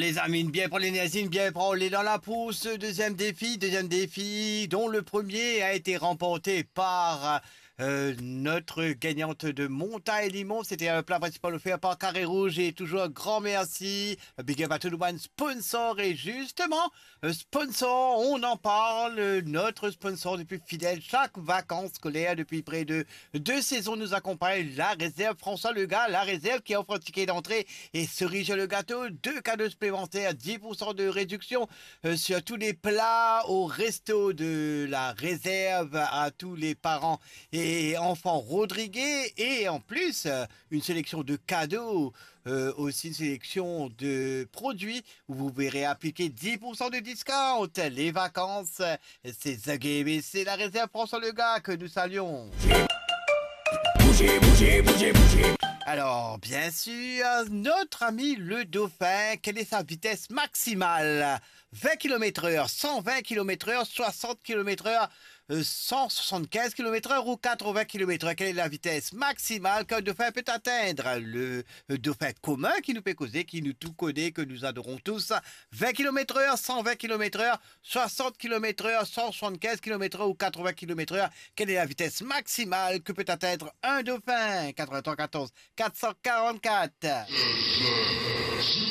les amis, une bière pour l'énergie, une bière pour les dans la pousse. Deuxième défi, dont le premier a été remporté par notre gagnante de Montagne Limon. C'était un plat principal offert par Carré Rouge et toujours un grand merci. Big up à tout le monde, sponsor. Et justement, sponsor, on en parle. Notre sponsor depuis fidèle, chaque vacances scolaires depuis près de 2 saisons nous accompagne. La réserve François Legas, la réserve qui offre un ticket d'entrée et cerise le gâteau, 2 cadeaux supplémentaires, 10% de réduction sur tous les plats au resto de la réserve à tous les parents et enfants Rodriguez, et en plus une sélection de cadeaux, aussi une sélection de produits où vous verrez appliquer 10% de discount. Les vacances, c'est The Game et c'est la réserve François Legas que nous saluons. Bougez. Alors, bien sûr, notre ami le dauphin, quelle est sa vitesse maximale? 20 km/h, 120 km/h, 60 km/h, 175 km/h ou 80 km/h? Quelle est la vitesse maximale qu'un dauphin peut atteindre? Le dauphin commun qui nous fait causer, qui nous tout connaît, que nous adorons tous. 20 km/h, 120 km/h, 60 km/h, 175 km/h ou 80 km/h? Quelle est la vitesse maximale que peut atteindre un dauphin? 93 14 444.